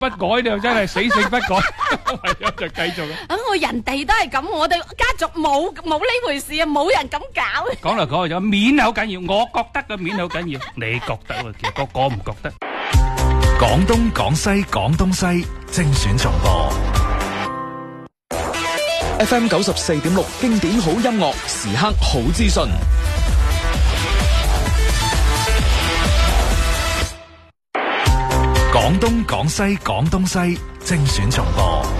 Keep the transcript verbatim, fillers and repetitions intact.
不改就真係死性不改，係啊，就繼續啦。 咁我人哋都係咁，我哋家族冇冇呢回事啊，冇人咁搞。 講嚟講去就面好緊要，我覺得個面好緊要，你覺得喎？其實個個唔覺得。 廣東廣西廣東西精選重播 F M 九十四點六經典好音樂，時刻好資訊。 廣東廣西廣東西精選重播。